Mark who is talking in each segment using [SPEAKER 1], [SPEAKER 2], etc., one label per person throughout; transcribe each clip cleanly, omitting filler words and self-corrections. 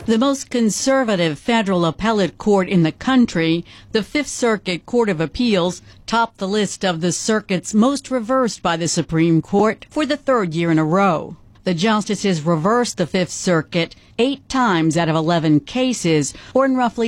[SPEAKER 1] The most conservative federal appellate court in the country, the Fifth Circuit Court of Appeals, topped the list of the circuits most reversed by the Supreme Court for the third year in a row. The justices reversed the Fifth Circuit 8 times out of 11 cases, or in roughly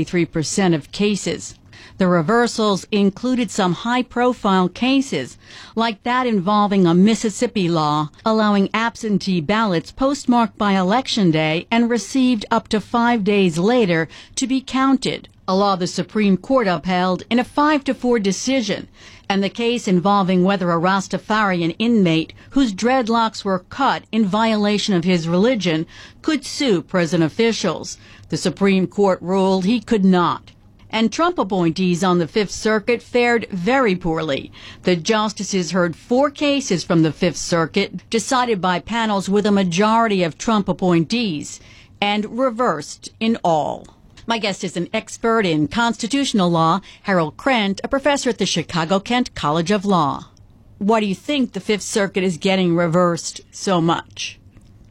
[SPEAKER 1] 73% of cases. The reversals included some high-profile cases, like that involving a Mississippi law allowing absentee ballots postmarked by Election Day and received up to 5 days later to be counted, a law the Supreme Court upheld in a 5-4 decision, and the case involving whether a Rastafarian inmate whose dreadlocks were cut in violation of his religion could sue prison officials. The Supreme Court ruled he could not. And Trump appointees on the Fifth Circuit fared very poorly. The justices heard 4 cases from the Fifth Circuit, decided by panels with a majority of Trump appointees, and reversed in all. My guest is an expert in constitutional law, Harold Krent, a professor at the Chicago-Kent College of Law. Why do you think the Fifth Circuit is getting reversed so much?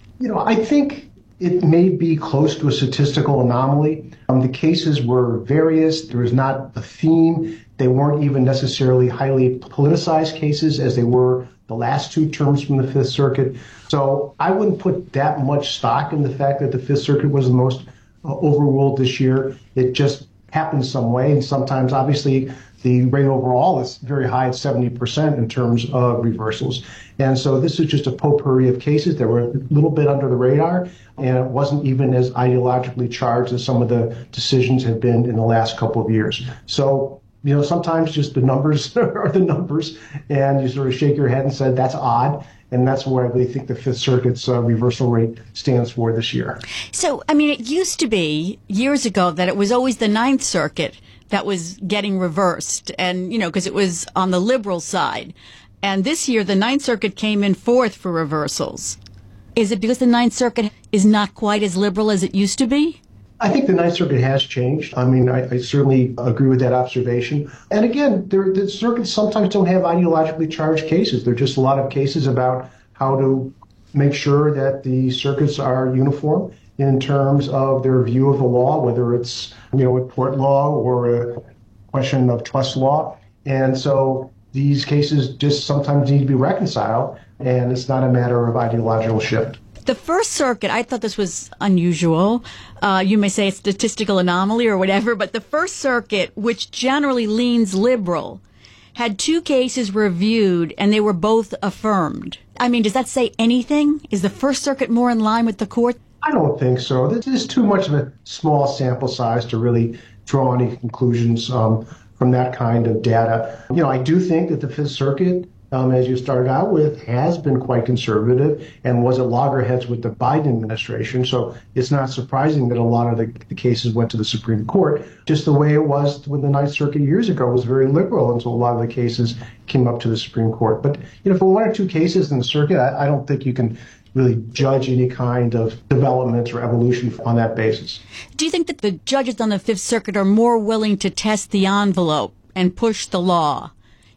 [SPEAKER 2] I think it may be close to a statistical anomaly. The cases were various. There was not a theme. They weren't even necessarily highly politicized cases as they were the last 2 terms from the Fifth Circuit. So I wouldn't put that much stock in the fact that the Fifth Circuit was the most overruled this year. It just happened some way. And sometimes, obviously, the rate overall is very high at 70% in terms of reversals. And so this is just a potpourri of cases that were a little bit under the radar, and it wasn't even as ideologically charged as some of the decisions have been in the last couple of years. So, sometimes just the numbers are the numbers, and you sort of shake your head and say, that's odd. And that's what I really think the Fifth Circuit's reversal rate stands for this year.
[SPEAKER 1] So, it used to be years ago that it was always the Ninth Circuit that was getting reversed, and, because it was on the liberal side. And this year, the Ninth Circuit came in 4th for reversals. Is it because the Ninth Circuit is not quite as liberal as it used to be?
[SPEAKER 2] I think the Ninth Circuit has changed. I certainly agree with that observation. And again, the circuits sometimes don't have ideologically charged cases. There are just a lot of cases about how to make sure that the circuits are uniform in terms of their view of the law, whether it's, a tort law or a question of trust law. And so these cases just sometimes need to be reconciled, and it's not a matter of ideological shift.
[SPEAKER 1] The First Circuit, I thought this was unusual. You may say it's statistical anomaly or whatever, but the First Circuit, which generally leans liberal, had 2 cases reviewed and they were both affirmed. Does that say anything? Is the First Circuit more in line with the court?
[SPEAKER 2] I don't think so. This is too much of a small sample size to really draw any conclusions from that kind of data. I do think that the Fifth Circuit, as you started out with, has been quite conservative and was at loggerheads with the Biden administration. So it's not surprising that a lot of the cases went to the Supreme Court, just the way it was when the Ninth Circuit years ago was very liberal until a lot of the cases came up to the Supreme Court. But, for 1 or 2 cases in the circuit, I don't think you can really judge any kind of development or evolution on that basis.
[SPEAKER 1] Do you think that the judges on the Fifth Circuit are more willing to test the envelope and push the law?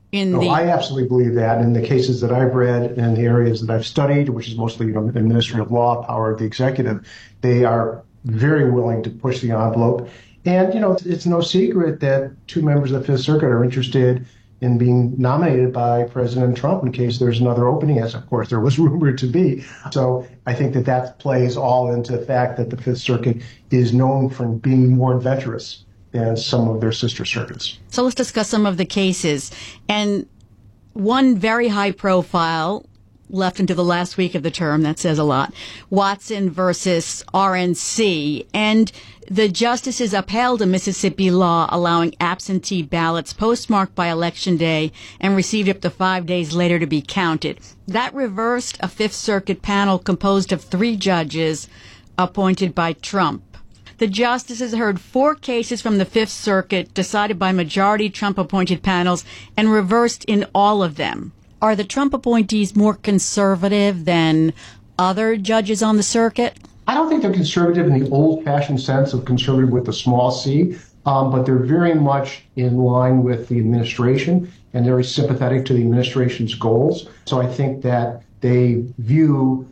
[SPEAKER 2] I absolutely believe that. In the cases that I've read and the areas that I've studied, which is mostly administrative law, power of the executive, they are very willing to push the envelope. And, it's no secret that 2 members of the Fifth Circuit are interested in being nominated by President Trump in case there's another opening, as of course there was rumored to be. So I think that plays all into the fact that the Fifth Circuit is known for being more adventurous than some of their sister circuits.
[SPEAKER 1] So let's discuss some of the cases. And one very high profile left into the last week of the term, that says a lot, Watson versus RNC. And the justices upheld a Mississippi law allowing absentee ballots postmarked by Election Day and received up to 5 days later to be counted. That reversed a Fifth Circuit panel composed of 3 judges appointed by Trump. The justices heard 4 cases from the Fifth Circuit decided by majority Trump-appointed panels and reversed in all of them. Are the Trump appointees more conservative than other judges on the circuit?
[SPEAKER 2] I don't think they're conservative in the old-fashioned sense of conservative with a small c, but they're very much in line with the administration and very sympathetic to the administration's goals. So I think that they view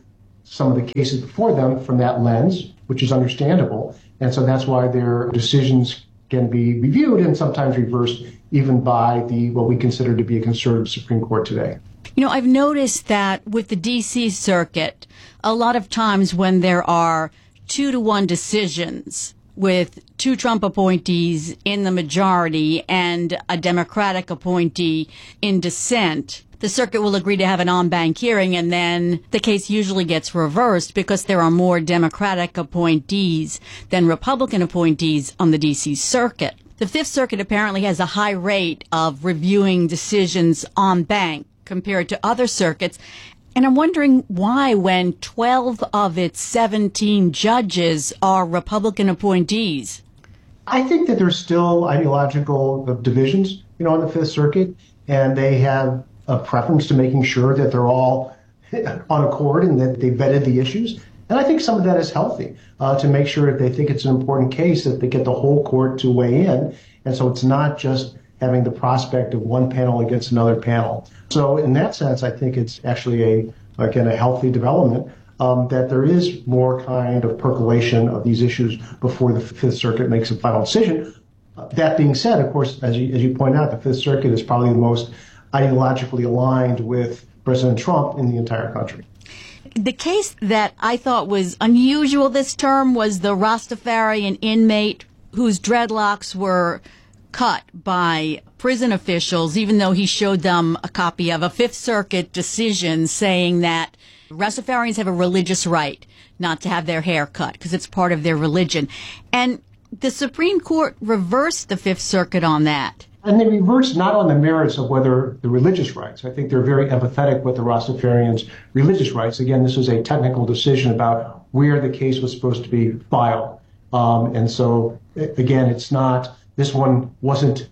[SPEAKER 2] some of the cases before them from that lens, which is understandable. And so that's why their decisions can be reviewed and sometimes reversed even by what we consider to be a conservative Supreme Court today.
[SPEAKER 1] You know, I've noticed that with the D.C. Circuit, a lot of times when there are 2-1 decisions with 2 Trump appointees in the majority and a Democratic appointee in dissent, the circuit will agree to have an en banc hearing, and then the case usually gets reversed because there are more Democratic appointees than Republican appointees on the D.C. Circuit. The Fifth Circuit apparently has a high rate of reviewing decisions en banc compared to other circuits. And I'm wondering why, when 12 of its 17 judges are Republican appointees.
[SPEAKER 2] I think that there's still ideological divisions, on the Fifth Circuit, and they have a preference to making sure that they're all on accord and that they vetted the issues. And I think some of that is healthy, to make sure if they think it's an important case that they get the whole court to weigh in. And so it's not just having the prospect of one panel against another panel. So in that sense, I think it's actually a healthy development, that there is more kind of percolation of these issues before the Fifth Circuit makes a final decision. That being said, of course, as you point out, the Fifth Circuit is probably the most ideologically aligned with President Trump in the entire country.
[SPEAKER 1] The case that I thought was unusual this term was the Rastafarian inmate whose dreadlocks were cut by prison officials, even though he showed them a copy of a Fifth Circuit decision saying that Rastafarians have a religious right not to have their hair cut because it's part of their religion. And the Supreme Court reversed the Fifth Circuit on that.
[SPEAKER 2] And they reversed not on the merits of whether the religious rights. I think they're very empathetic with the Rastafarians' religious rights. Again, this was a technical decision about where the case was supposed to be filed. And so, again, this one wasn't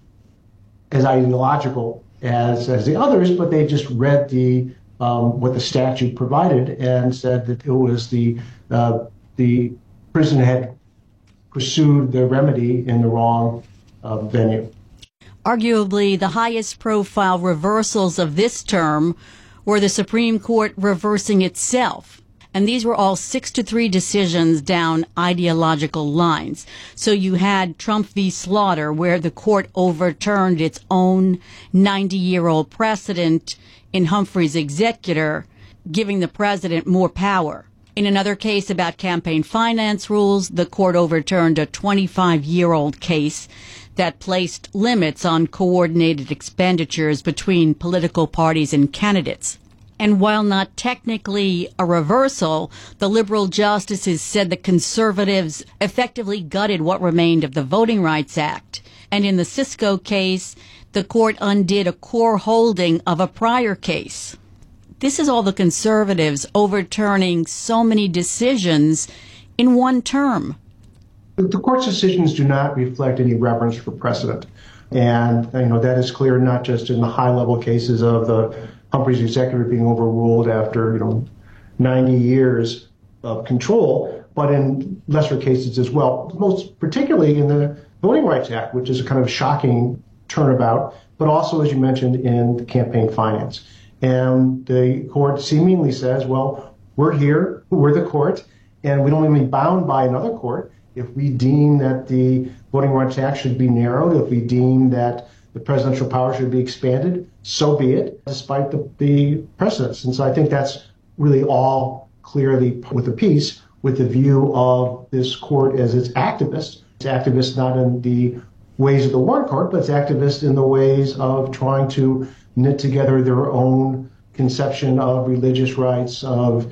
[SPEAKER 2] as ideological as the others, but they just read what the statute provided and said that it was the prison had pursued the remedy in the wrong venue.
[SPEAKER 1] Arguably, the highest profile reversals of this term were the Supreme Court reversing itself. And these were all 6-3 decisions down ideological lines. So you had Trump v. Slaughter, where the court overturned its own 90-year-old precedent in Humphrey's executor, giving the president more power. In another case about campaign finance rules, the court overturned a 25-year-old case that placed limits on coordinated expenditures between political parties and candidates. And while not technically a reversal, the liberal justices said the conservatives effectively gutted what remained of the Voting Rights Act. And in the Cisco case, the court undid a core holding of a prior case. This is all the conservatives overturning so many decisions in one term.
[SPEAKER 2] The court's decisions do not reflect any reverence for precedent. And, that is clear not just in the high-level cases of the Humphrey's executor being overruled after, 90 years of control, but in lesser cases as well, most particularly in the Voting Rights Act, which is a kind of shocking turnabout, but also, as you mentioned, in the campaign finance. And the court seemingly says, well, we're here, we're the court, and we don't want to be bound by another court. If we deem that the Voting Rights Act should be narrowed, if we deem that the presidential power should be expanded, so be it, despite the precedents. And so I think that's really all clearly with a piece with the view of this court as its activist. It's activist not in the ways of the Warren Court, but it's activist in the ways of trying to knit together their own conception of religious rights, of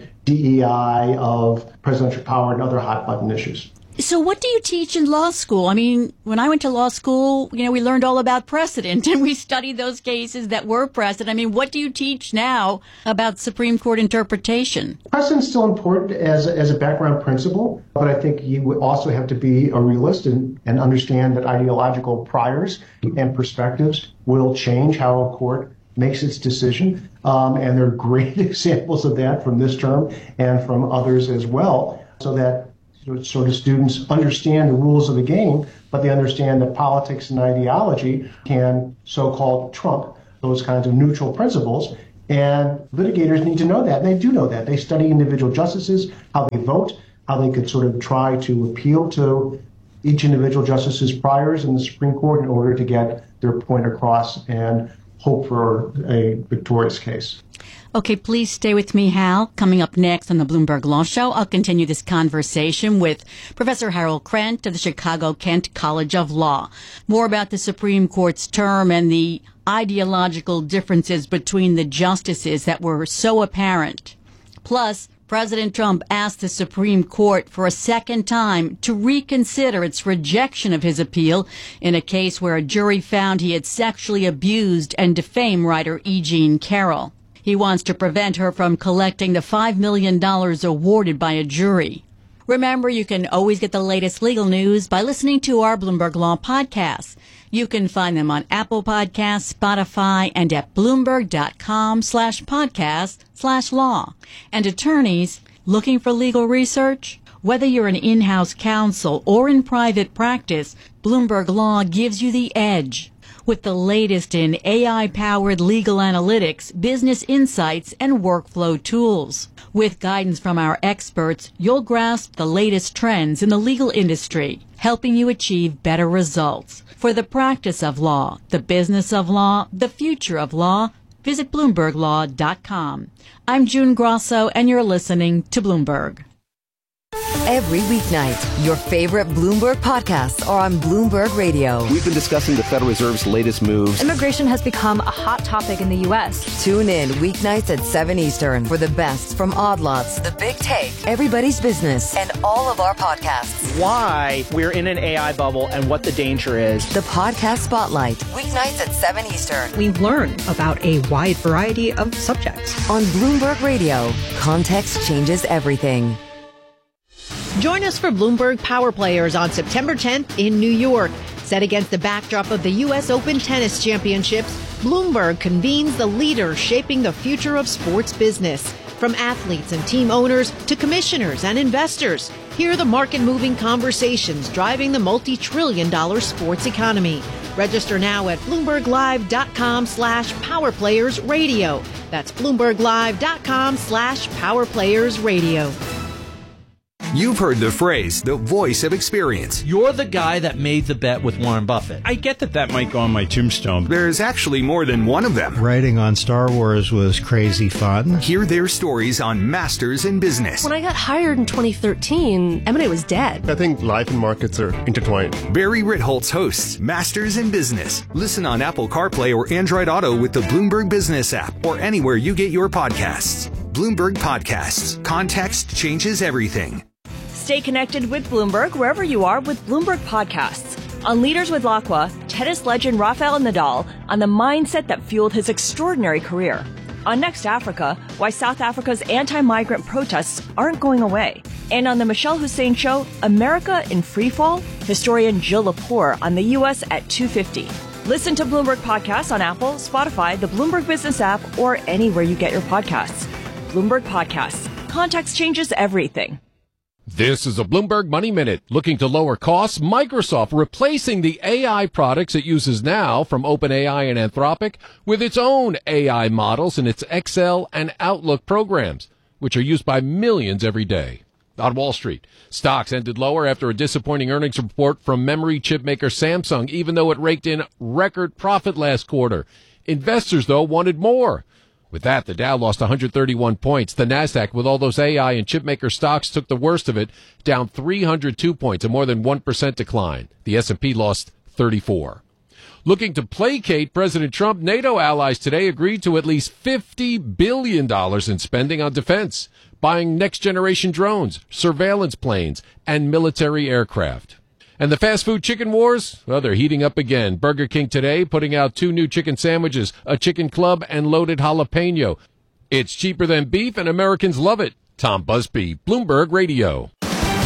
[SPEAKER 2] DEI, of presidential power, and other hot-button issues.
[SPEAKER 1] So what do you teach in law school? I mean, when I went to law school, we learned all about precedent and we studied those cases that were precedent. I mean, what do you teach now about Supreme Court interpretation?
[SPEAKER 2] Precedent's still important as a background principle, but I think you would also have to be a realist and understand that ideological priors and perspectives will change how a court makes its decision. And there are great examples of that from this term and from others as well, so that sort of students understand the rules of the game, but they understand that politics and ideology can so-called trump those kinds of neutral principles. And litigators need to know that. And they do know that. They study individual justices, how they vote, how they could sort of try to appeal to each individual justice's priors in the Supreme Court in order to get their point across and hope for a victorious case.
[SPEAKER 1] Okay, please stay with me, Hal. Coming up next on the Bloomberg Law Show, I'll continue this conversation with Professor Harold Krent of the Chicago-Kent College of Law. More about the Supreme Court's term and the ideological differences between the justices that were so apparent. Plus, President Trump asked the Supreme Court for a second time to reconsider its rejection of his appeal in a case where a jury found he had sexually abused and defamed writer E. Jean Carroll. He wants to prevent her from collecting the $5 million awarded by a jury. Remember, you can always get the latest legal news by listening to our Bloomberg Law podcasts. You can find them on Apple Podcasts, Spotify, and at Bloomberg.com/podcast/law. And attorneys looking for legal research? Whether you're an in-house counsel or in private practice, Bloomberg Law gives you the edge. With the latest in AI-powered legal analytics, business insights, and workflow tools. With guidance from our experts, you'll grasp the latest trends in the legal industry, helping you achieve better results. For the practice of law, the business of law, the future of law, visit BloombergLaw.com. I'm June Grosso, and you're listening to Bloomberg.
[SPEAKER 3] Every weeknight, your favorite Bloomberg podcasts are on Bloomberg Radio.
[SPEAKER 4] We've been discussing the Federal Reserve's latest moves.
[SPEAKER 5] Immigration has become a hot topic in the U.S.
[SPEAKER 3] Tune in weeknights at 7 Eastern for the best from Odd Lots, The Big Take, Everybody's Business, and all of our podcasts.
[SPEAKER 6] Why we're in an AI bubble and what the danger is.
[SPEAKER 3] The Podcast Spotlight, weeknights at 7 Eastern.
[SPEAKER 7] We learn about a wide variety of subjects.
[SPEAKER 3] On Bloomberg Radio, context changes everything.
[SPEAKER 8] Join us for Bloomberg Power Players on September 10th in New York. Set against the backdrop of the U.S. Open Tennis Championships, Bloomberg convenes the leaders shaping the future of sports business. From athletes and team owners to commissioners and investors, hear the market-moving conversations driving the multi-trillion-dollar sports economy. Register now at BloombergLive.com/PowerPlayersRadio. That's BloombergLive.com/PowerPlayersRadio.
[SPEAKER 9] You've heard the phrase, the voice of experience.
[SPEAKER 10] You're the guy that made the bet with Warren Buffett.
[SPEAKER 11] I get that might go on my tombstone.
[SPEAKER 9] There's actually more than one of them.
[SPEAKER 12] Writing on Star Wars was crazy fun.
[SPEAKER 9] Hear their stories on Masters in Business.
[SPEAKER 13] When I got hired in 2013, M&A was dead.
[SPEAKER 14] I think life and markets are intertwined.
[SPEAKER 9] Barry Ritholtz hosts Masters in Business. Listen on Apple CarPlay or Android Auto with the Bloomberg Business app or anywhere you get your podcasts. Bloomberg Podcasts. Context changes everything.
[SPEAKER 15] Stay connected with Bloomberg wherever you are with Bloomberg Podcasts. On Leaders with Lacqua, tennis legend Rafael Nadal on the mindset that fueled his extraordinary career. On Next Africa, why South Africa's anti-migrant protests aren't going away. And on the Michelle Hussein Show, America in Freefall, historian Jill Lepore on the U.S. at 2:50. Listen to Bloomberg Podcasts on Apple, Spotify, the Bloomberg Business app, or anywhere you get your podcasts. Bloomberg Podcasts. Context changes everything.
[SPEAKER 16] This is a Bloomberg Money Minute. Looking to lower costs, Microsoft replacing the AI products it uses now from OpenAI and Anthropic with its own AI models in its Excel and Outlook programs, which are used by millions every day. On Wall Street, stocks ended lower after a disappointing earnings report from memory chip maker Samsung, even though it raked in record profit last quarter. Investors, though, wanted more. With that, the Dow lost 131 points. The Nasdaq, with all those AI and chipmaker stocks, took the worst of it, down 302 points, a more than 1% decline. The S&P lost 34. Looking to placate President Trump, NATO allies today agreed to at least $50 billion in spending on defense, buying next-generation drones, surveillance planes, and military aircraft. And the fast food chicken wars? Well, they're heating up again. Burger King today putting out 2 new chicken sandwiches, a chicken club, and loaded jalapeno. It's cheaper than beef, and Americans love it. Tom Busby, Bloomberg Radio.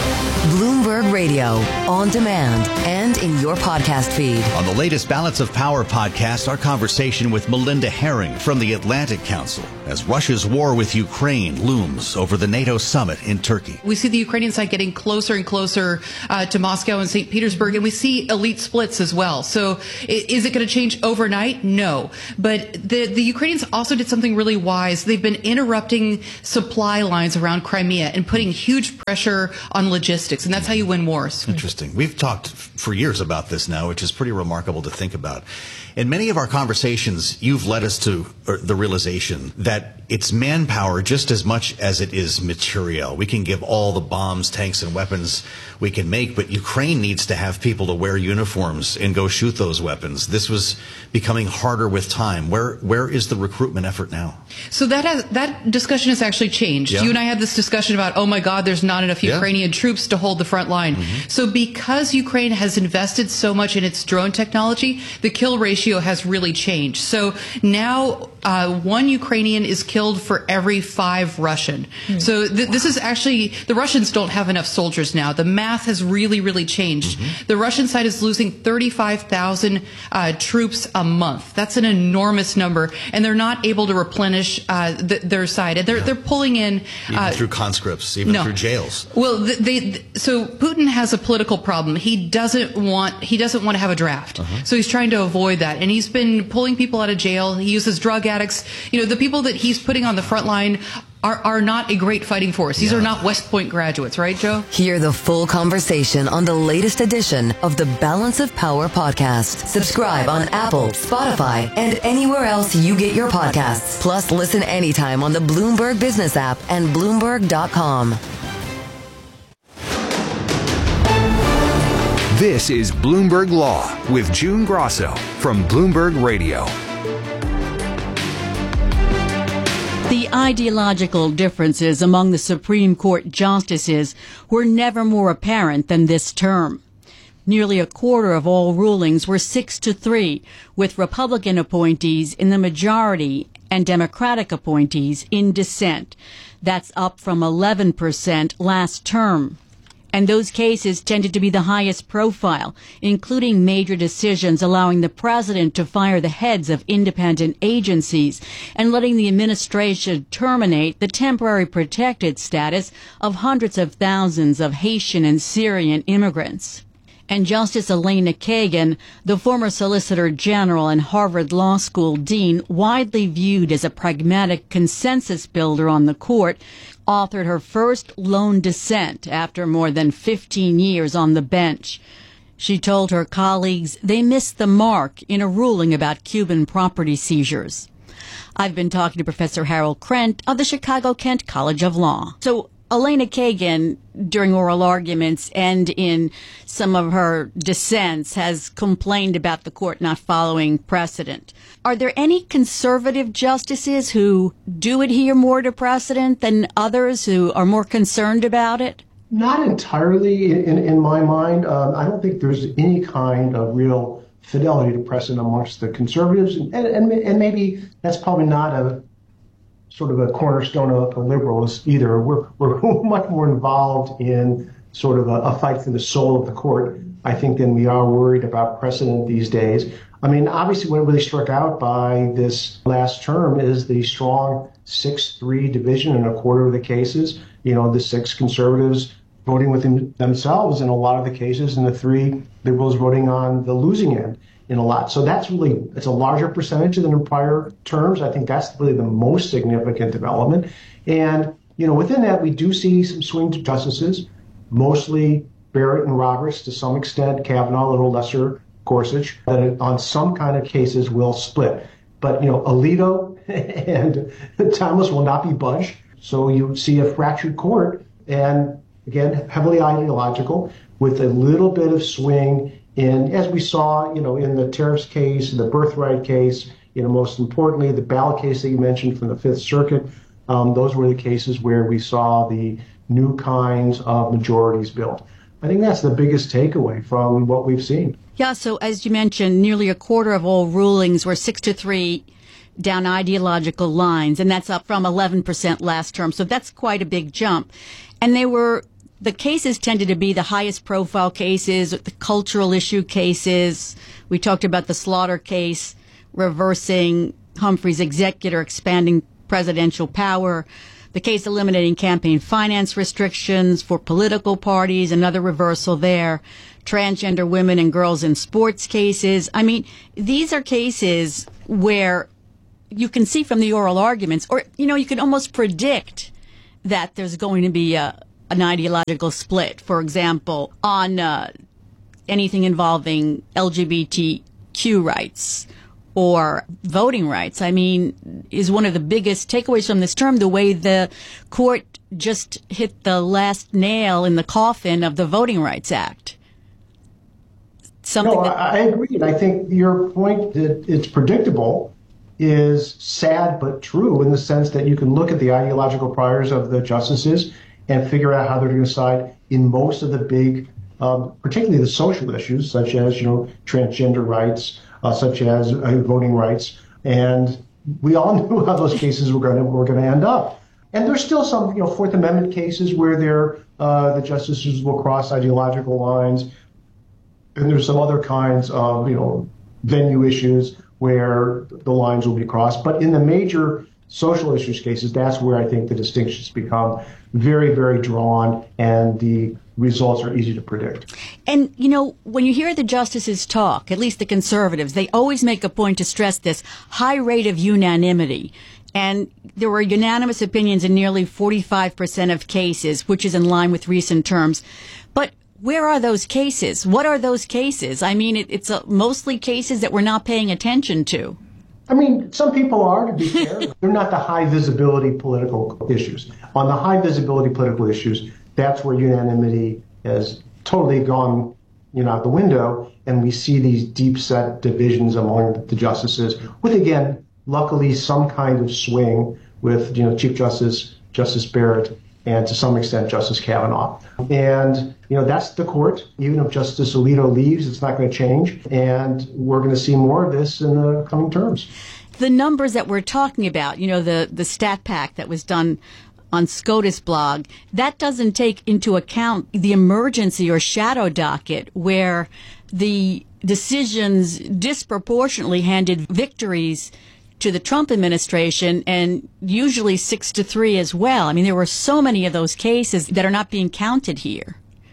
[SPEAKER 3] Bloomberg Radio, on demand and in your podcast feed.
[SPEAKER 17] On the latest Balance of Power podcast, our conversation with Melinda Herring from the Atlantic Council as Russia's war with Ukraine looms over the NATO summit in Turkey.
[SPEAKER 18] We see the Ukrainian side getting closer and closer to Moscow and St. Petersburg, and we see elite splits as well. So is it going to change overnight? No. But the Ukrainians also did something really wise. They've been interrupting supply lines around Crimea and putting huge pressure on logistics, and that's how you win wars.
[SPEAKER 17] Interesting. We've talked for years about this now, which is pretty remarkable to think about. In many of our conversations, you've led us to the realization that it's manpower just as much as it is material. We can give all the bombs, tanks, and weapons we can make, but Ukraine needs to have people to wear uniforms and go shoot those weapons. This was becoming harder with time. Where is the recruitment effort now?
[SPEAKER 18] So that discussion has actually changed. Yeah. You and I had this discussion about, oh my God, there's not enough Ukrainian troops to hold the front line. Mm-hmm. So because Ukraine has invested so much in its drone technology, the kill ratio has really changed. So now one Ukrainian is killed for every 5 Russian. Mm. So this is actually, the Russians don't have enough soldiers now. The math has really, really changed. Mm-hmm. The Russian side is losing 35,000 troops a month. That's an enormous number, and they're not able to replenish their side. And they're pulling in
[SPEAKER 17] even through conscripts, even through jails.
[SPEAKER 18] Well, so Putin has a political problem. He doesn't want to have a draft. Uh-huh. So he's trying to avoid that, and he's been pulling people out of jail. He uses drug addicts. You know, the people that he's putting on the front line are not a great fighting force. These are not West Point graduates, right, Joe?
[SPEAKER 3] Hear the full conversation on the latest edition of the Balance of Power podcast. Subscribe on Apple, Spotify, and anywhere else you get your podcasts. Plus, listen anytime on the Bloomberg Business app and Bloomberg.com.
[SPEAKER 9] This is Bloomberg Law with June Grosso from Bloomberg Radio.
[SPEAKER 1] The ideological differences among the Supreme Court justices were never more apparent than this term. Nearly a quarter of all rulings were 6-3, with Republican appointees in the majority and Democratic appointees in dissent. That's up from 11% last term. And those cases tended to be the highest profile, including major decisions allowing the president to fire the heads of independent agencies and letting the administration terminate the temporary protected status of hundreds of thousands of Haitian and Syrian immigrants. And Justice Elena Kagan, the former Solicitor General and Harvard Law School dean, widely viewed as a pragmatic consensus builder on the court, authored her first lone dissent after more than 15 years on the bench. She told her colleagues they missed the mark in a ruling about Cuban property seizures. I've been talking to Professor Harold Krent of the Chicago-Kent College of Law. So, Elena Kagan, during oral arguments and in some of her dissents, has complained about the court not following precedent. Are there any conservative justices who do adhere more to precedent than others who are more concerned about it?
[SPEAKER 2] Not entirely in my mind. I don't think there's any kind of real fidelity to precedent amongst the conservatives. And maybe that's probably not a sort of a cornerstone of the liberals either. We're much more involved in sort of a fight for the soul of the court, I think, than we are worried about precedent these days. I mean, obviously, what really struck out by this last term is the strong 6-3 division in a quarter of the cases. You know, the 6 conservatives voting with themselves in a lot of the cases, and the 3 liberals voting on the losing end in a lot. So it's a larger percentage than in prior terms. I think that's really the most significant development. And, you know, within that, we do see some swing justices, mostly Barrett and Roberts, to some extent, Kavanaugh, a little lesser Gorsuch, that on some kind of cases will split. But, you know, Alito and Thomas will not be budged. So you see a fractured court, and again, heavily ideological, with a little bit of swing in, as we saw, you know, in the tariffs case, the birthright case, you know, most importantly, the ballot case that you mentioned from the Fifth Circuit. Those were the cases where we saw the new kinds of majorities built. I think that's the biggest takeaway from what we've seen.
[SPEAKER 1] Yeah, so as you mentioned, nearly a quarter of all rulings were 6-3 down ideological lines, and that's up from 11% last term. So that's quite a big jump. And they were the cases tended to be the highest profile cases, the cultural issue cases. We talked about the Slaughter case, reversing Humphrey's executor, expanding presidential power. The case eliminating campaign finance restrictions for political parties, another reversal there. Transgender women and girls in sports cases. I mean, these are cases where you can see from the oral arguments, or, you can almost predict that there's going to be an ideological split. For example, on anything involving LGBTQ rights or voting rights. I mean, is one of the biggest takeaways from this term the way the court just hit the last nail in the coffin of the Voting Rights Act.
[SPEAKER 2] I agree. And I think your point that it's predictable is sad but true in the sense that you can look at the ideological priors of the justices and figure out how they're going to decide in most of the big, particularly the social issues, such as, transgender rights, such as voting rights. And we all knew how those cases were going to end up. And there's still some, Fourth Amendment cases where the justices will cross ideological lines. And there's some other kinds of, venue issues where the lines will be crossed. But in the major social issues cases, that's where I think the distinctions become very, very drawn and the results are easy to predict.
[SPEAKER 1] And, when you hear the justices talk, at least the conservatives, they always make a point to stress this high rate of unanimity. And there were unanimous opinions in nearly 45% of cases, which is in line with recent terms. But where are those cases? What are those cases? I mean, it's mostly cases that we're not paying attention to.
[SPEAKER 2] I mean, some people are, to be fair. They're not the high visibility political issues. On the high visibility political issues, that's where unanimity has totally gone, out the window. And we see these deep set divisions among the justices with, again, luckily some kind of swing with, Chief Justice Barrett, and to some extent Justice Kavanaugh. And, that's the court. Even if Justice Alito leaves, it's not going to change. And we're going to see more of this in the coming terms.
[SPEAKER 1] The numbers that we're talking about, the stat pack that was done on SCOTUS blog, that doesn't take into account the emergency or shadow docket where the decisions disproportionately handed victories to the Trump administration, and usually 6-3 as well. I mean, there were so many of those cases that are not being counted here.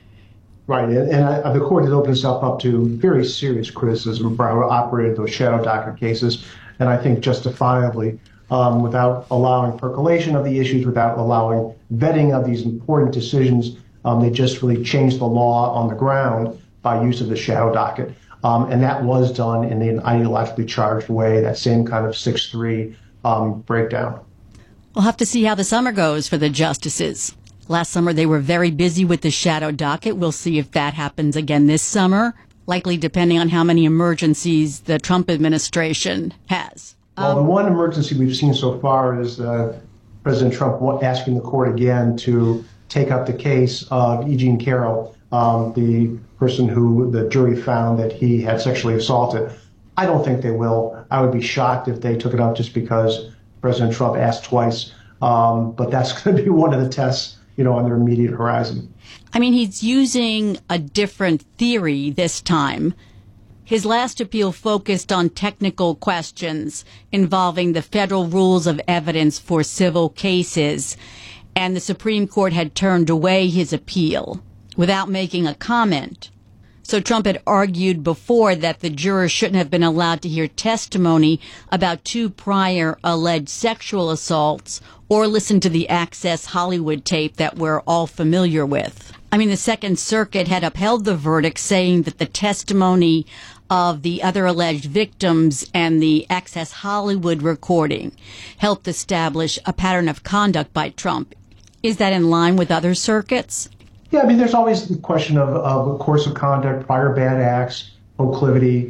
[SPEAKER 2] Right, and the court has opened itself up to very serious criticism for how it operated those shadow docket cases, and I think justifiably, without allowing percolation of the issues, without allowing vetting of these important decisions. They just really changed the law on the ground by use of the shadow docket. And that was done in an ideologically charged way, that same kind of 6-3 breakdown.
[SPEAKER 1] We'll have to see how the summer goes for the justices. Last summer, they were very busy with the shadow docket. We'll see if that happens again this summer, likely depending on how many emergencies the Trump administration has.
[SPEAKER 2] Well, the one emergency we've seen so far is President Trump asking the court again to take up the case of E. Jean Carroll, the person who the jury found that he had sexually assaulted. I don't think they will. I would be shocked if they took it up just because President Trump asked twice. But that's going to be one of the tests, on their immediate horizon.
[SPEAKER 1] I mean, he's using a different theory this time. His last appeal focused on technical questions involving the federal rules of evidence for civil cases, and the Supreme Court had turned away his appeal without making a comment. So Trump had argued before that the jurors shouldn't have been allowed to hear testimony about 2 prior alleged sexual assaults or listen to the Access Hollywood tape that we're all familiar with. I mean, the Second Circuit had upheld the verdict, saying that the testimony of the other alleged victims and the Access Hollywood recording helped establish a pattern of conduct by Trump. Is that in line with other circuits?
[SPEAKER 2] Yeah, I mean, there's always the question of a course of conduct, prior bad acts, proclivity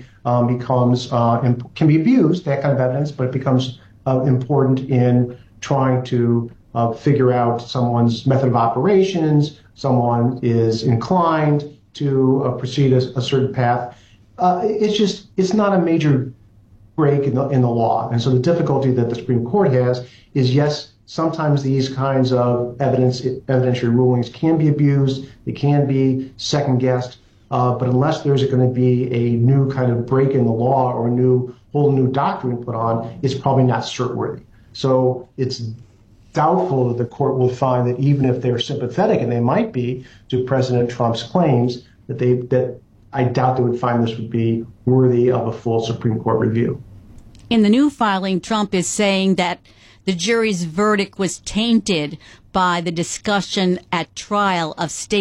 [SPEAKER 2] can be abused, that kind of evidence, but it becomes important in trying to figure out someone's method of operations, someone is inclined to proceed a certain path. It's not a major break in the law. And so the difficulty that the Supreme Court has is, yes, sometimes these kinds of evidentiary rulings can be abused. They can be second-guessed. But unless there's going to be a new kind of break in the law or a whole new doctrine put on, it's probably not cert-worthy. So it's doubtful that the court will find that even if they're sympathetic, and they might be, to President Trump's claims, that I doubt they would find this would be worthy of a full Supreme Court review.
[SPEAKER 1] In the new filing, Trump is saying that the jury's verdict was tainted by the discussion at trial of state